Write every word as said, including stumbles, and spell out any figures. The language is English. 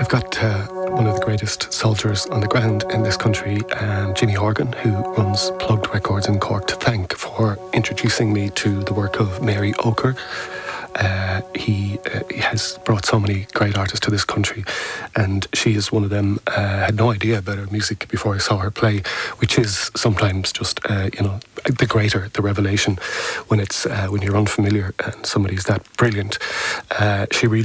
I've got uh, one of the greatest soldiers on the ground in this country, um, Jimmy Horgan, who runs Plugged Records in Cork, to thank for introducing me to the work of Mary Oker. Uh, he, uh, he has brought so many great artists to this country, and she is one of them. I uh, had no idea about her music before I saw her play, which is sometimes just, uh, you know, the greater the revelation when it's uh, when you're unfamiliar and somebody's that brilliant. Uh, she really